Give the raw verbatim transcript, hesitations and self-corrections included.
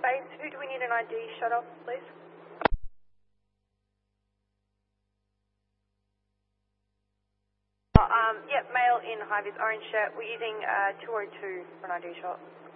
case, who do we need an I D shot off, please? Oh, um, yep, male in high-vis orange shirt. We're using uh, two oh two for an I D shot.